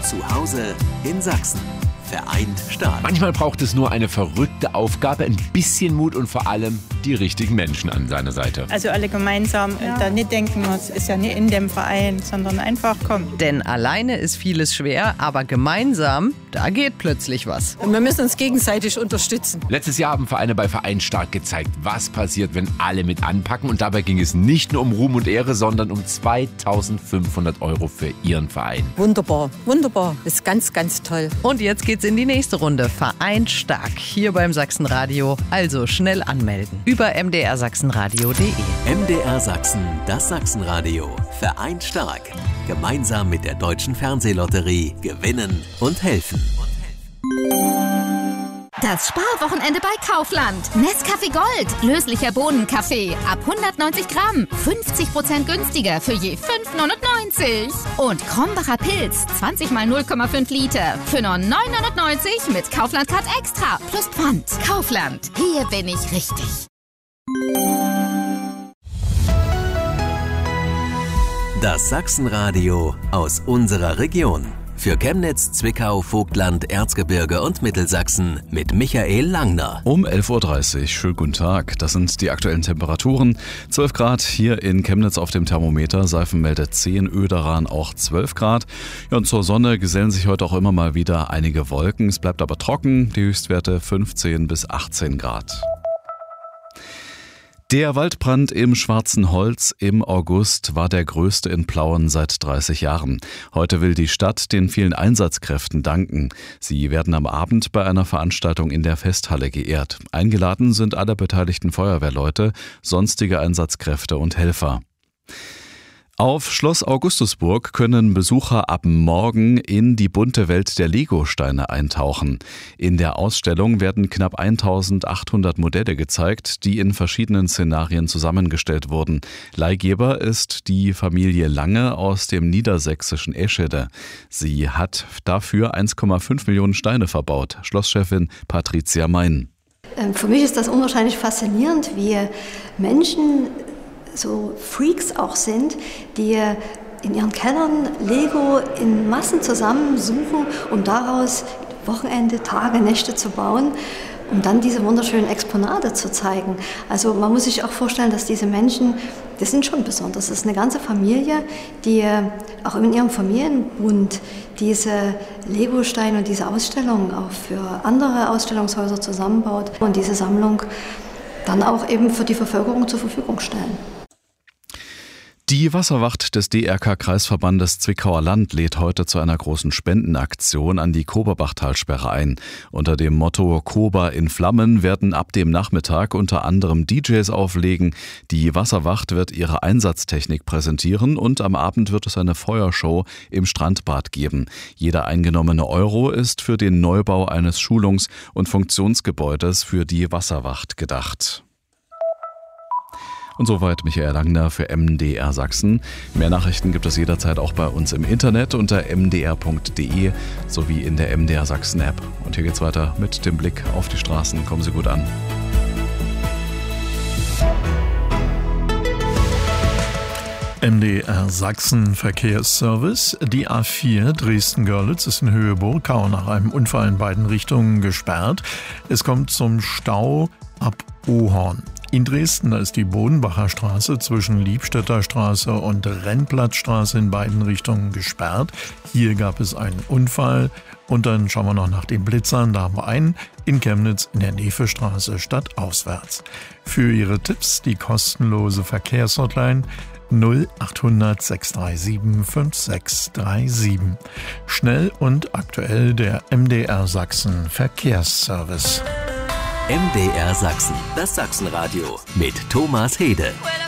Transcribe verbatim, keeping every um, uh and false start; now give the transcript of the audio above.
Zu Hause in Sachsen. Vereint stark. Manchmal braucht es nur eine verrückte Aufgabe, ein bisschen Mut und vor allem die richtigen Menschen an seiner Seite. Also alle gemeinsam ja. Da nicht denken, es ist ja nicht in dem Verein, sondern einfach kommen. Denn alleine ist vieles schwer, aber gemeinsam, da geht plötzlich was. Und wir müssen uns gegenseitig unterstützen. Letztes Jahr haben Vereine bei Vereint stark gezeigt, was passiert, wenn alle mit anpacken. Und dabei ging es nicht nur um Ruhm und Ehre, sondern um zweitausendfünfhundert Euro für ihren Verein. Wunderbar, wunderbar. Das ist ganz, ganz toll. Und jetzt geht's in die nächste Runde. Vereint stark hier beim Sachsenradio. Also schnell anmelden. Über m d r sachsenradio punkt d e. M D R Sachsen, das Sachsenradio. Vereint stark. Gemeinsam mit der Deutschen Fernsehlotterie gewinnen und helfen. Das Sparwochenende bei Kaufland. Nescafé Gold, löslicher Bohnenkaffee ab hundertneunzig Gramm, fünfzig Prozent günstiger für je fünf neunundneunzig. Und Krombacher Pilz, zwanzig mal null Komma fünf Liter für nur neun neunundneunzig mit Kaufland Card Extra plus Pfand. Kaufland, hier bin ich richtig. Das Sachsenradio aus unserer Region. Für Chemnitz, Zwickau, Vogtland, Erzgebirge und Mittelsachsen mit Michael Langner. Um elf Uhr dreißig, schönen guten Tag. Das sind die aktuellen Temperaturen. zwölf Grad hier in Chemnitz auf dem Thermometer. Seifen meldet zehn, Oederan auch zwölf Grad. Ja, und zur Sonne gesellen sich heute auch immer mal wieder einige Wolken. Es bleibt aber trocken. Die Höchstwerte fünfzehn bis achtzehn Grad. Der Waldbrand im Schwarzen Holz im August war der größte in Plauen seit dreißig Jahren. Heute will die Stadt den vielen Einsatzkräften danken. Sie werden am Abend bei einer Veranstaltung in der Festhalle geehrt. Eingeladen sind alle beteiligten Feuerwehrleute, sonstige Einsatzkräfte und Helfer. Auf Schloss Augustusburg können Besucher ab morgen in die bunte Welt der Legosteine eintauchen. In der Ausstellung werden knapp eintausendachthundert Modelle gezeigt, die in verschiedenen Szenarien zusammengestellt wurden. Leihgeber ist die Familie Lange aus dem niedersächsischen Eschede. Sie hat dafür eins Komma fünf Millionen Steine verbaut. Schlosschefin Patricia Mein. Für mich ist das unwahrscheinlich faszinierend, wie Menschen so Freaks auch sind, die in ihren Kellern Lego in Massen zusammensuchen, um daraus Wochenende, Tage, Nächte zu bauen, um dann diese wunderschönen Exponate zu zeigen. Also man muss sich auch vorstellen, dass diese Menschen, das sind schon besonders. Das ist eine ganze Familie, die auch in ihrem Familienbund diese Legosteine und diese Ausstellung auch für andere Ausstellungshäuser zusammenbaut und diese Sammlung dann auch eben für die Bevölkerung zur Verfügung stellen. Die Wasserwacht des D R K-Kreisverbandes Zwickauer Land lädt heute zu einer großen Spendenaktion an die Koberbachtalsperre ein. Unter dem Motto Kober in Flammen werden ab dem Nachmittag unter anderem D Js auflegen. Die Wasserwacht wird ihre Einsatztechnik präsentieren und am Abend wird es eine Feuershow im Strandbad geben. Jeder eingenommene Euro ist für den Neubau eines Schulungs- und Funktionsgebäudes für die Wasserwacht gedacht. Und soweit Michael Langner für M D R Sachsen. Mehr Nachrichten gibt es jederzeit auch bei uns im Internet unter m d r punkt d e sowie in der M D R Sachsen App. Und hier geht's weiter mit dem Blick auf die Straßen. Kommen Sie gut an. M D R Sachsen Verkehrsservice. Die A vier Dresden-Görlitz ist in Höhe Burgau nach einem Unfall in beiden Richtungen gesperrt. Es kommt zum Stau ab Ohorn. In Dresden, da ist die Bodenbacher Straße zwischen Liebstädter Straße und Rennplatzstraße in beiden Richtungen gesperrt. Hier gab es einen Unfall. Und dann schauen wir noch nach den Blitzern. Da haben wir einen in Chemnitz in der Nevestraße stadtauswärts. Für Ihre Tipps die kostenlose Verkehrshotline null achthundert sechs drei sieben fünf sechs drei sieben. Schnell und aktuell der M D R Sachsen Verkehrsservice. M D R Sachsen, das Sachsenradio mit Thomas Hede.